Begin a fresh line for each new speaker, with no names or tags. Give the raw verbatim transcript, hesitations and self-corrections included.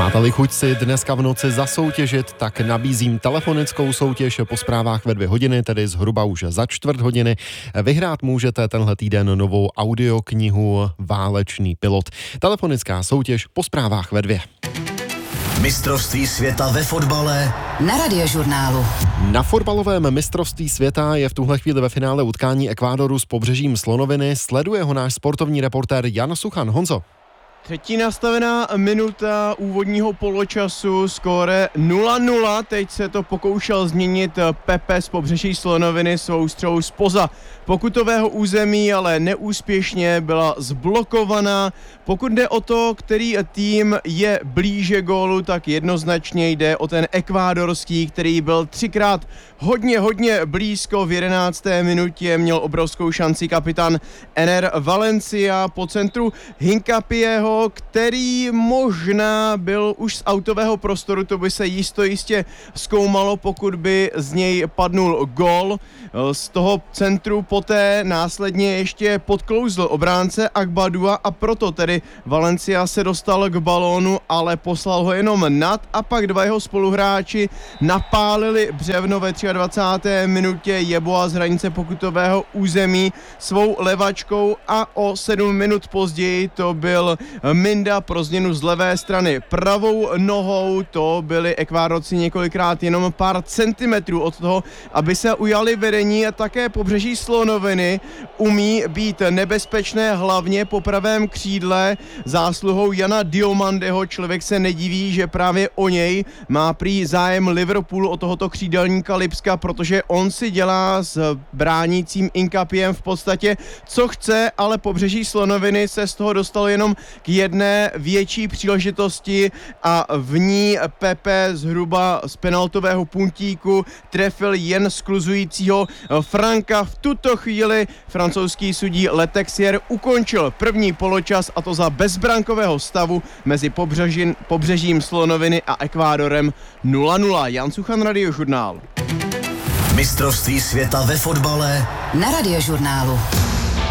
Máte-li chuť si dneska v noci zasoutěžit, tak nabízím telefonickou soutěž po zprávách ve dvě hodiny, tedy zhruba už za čtvrt hodiny. Vyhrát můžete tenhle týden novou audioknihu Válečný pilot. Telefonická soutěž po zprávách ve dvě.
Mistrovství světa ve fotbale
na Radiožurnálu.
Na fotbalovém mistrovství světa je v tuhle chvíli ve finále utkání Ekvádoru s Pobřežím Slonoviny. Sleduje ho náš sportovní reportér Jan Suchan. Honzo.
Třetí nastavená minuta úvodního poločasu, skóre nula nula. Teď se to pokoušel změnit Pepe z Pobřeží Slonoviny svou střelou zpoza pokutového území, ale neúspěšně byla zblokovaná. Pokud jde o to, který tým je blíže gólu, tak jednoznačně jde o ten ekvádorský, který byl třikrát hodně, hodně blízko. V jedenácté minutě měl obrovskou šanci kapitán Ener Valencia po centru Hincapieho, který možná byl už z autového prostoru, to by se jisto jistě zkoumalo, pokud by z něj padnul gól. Z toho centru poté následně ještě podklouzl obránce Agbadua a proto tedy Valencia se dostal k balónu, ale poslal ho jenom nad a pak dva jeho spoluhráči napálili břevno ve dvacáté třetí minutě. Jeboa z hranice pokutového území svou levačkou a o sedm minut později to byl Minda pro změnu z levé strany pravou nohou. To byli Ekvádorci několikrát jenom pár centimetrů od toho, aby se ujali vedení. A také Pobřeží Slonoviny umí být nebezpečné hlavně po pravém křídle zásluhou Jana Diomandeho. Člověk se nediví, že právě o něj má prý zájem Liverpool, o tohoto křídelníka Lipska, protože on si dělá s bránícím Hincapiem v podstatě co chce, ale Pobřeží Slonoviny se z toho dostalo jenom k jedné větší příležitosti a v ní Pepe zhruba z penaltového puntíku trefil jen skluzujícího Franka. V tuto chvíli francouzský sudí Letexier ukončil první poločas, a to za bezbrankového stavu mezi pobřežím, pobřežím Slonoviny a Ekvádorem nula nula. Jan Suchan, Radiožurnál.
Mistrovství světa ve fotbale
na Radiožurnálu.